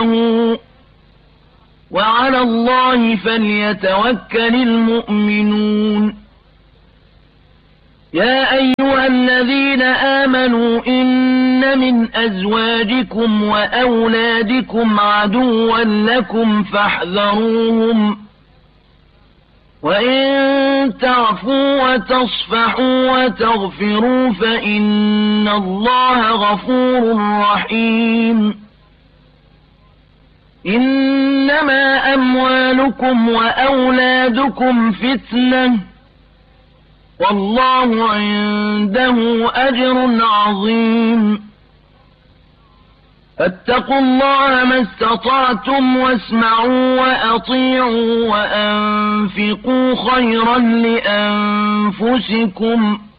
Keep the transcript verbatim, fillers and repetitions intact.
وعلى الله فليتوكل المؤمنون يا أيها الذين آمنوا إن من أزواجكم وأولادكم عدوا لكم فاحذروهم وإن تعفوا وتصفحوا وتغفروا فإن الله غفور رحيم إنما أموالكم وأولادكم فتنة والله عنده أجر عظيم فاتقوا الله ما استطعتم واسمعوا وأطيعوا وأنفقوا خيرا لأنفسكم